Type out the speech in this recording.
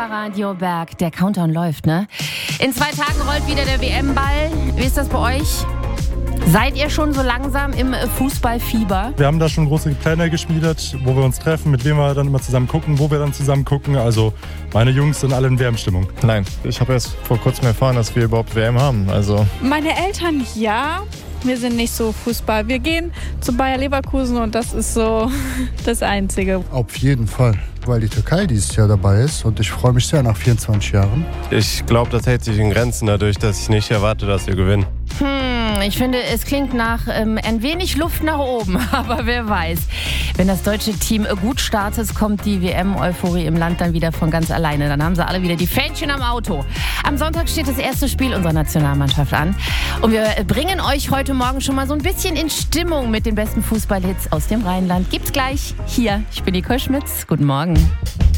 Barbaradio Berg. Der Countdown läuft, ne? In 2 Tagen rollt wieder der WM-Ball. Wie ist das bei euch? Seid ihr schon so langsam im Fußballfieber? Wir haben da schon große Pläne geschmiedet, wo wir uns treffen, mit wem wir dann immer zusammen gucken, wo wir dann zusammen gucken. Also meine Jungs sind alle in WM-Stimmung. Nein, ich habe erst vor kurzem erfahren, dass wir überhaupt WM haben. Also meine Eltern ja. Wir sind nicht so Fußball. Wir gehen zu Bayer Leverkusen und das ist so das Einzige. Auf jeden Fall, weil die Türkei dieses Jahr dabei ist und ich freue mich sehr nach 24 Jahren. ich glaube, das hält sich in Grenzen dadurch, dass ich nicht erwarte, dass wir gewinnen. Ich finde, es klingt nach ein wenig Luft nach oben, aber wer weiß. Wenn das deutsche Team gut startet, kommt die WM-Euphorie im Land dann wieder von ganz alleine. Dann haben sie alle wieder die Fähnchen am Auto. Am Sonntag steht das erste Spiel unserer Nationalmannschaft an. Und wir bringen euch heute Morgen schon mal so ein bisschen in Stimmung mit den besten Fußballhits aus dem Rheinland. Gibt's gleich hier. Ich bin Nicole Schmitz. Guten Morgen.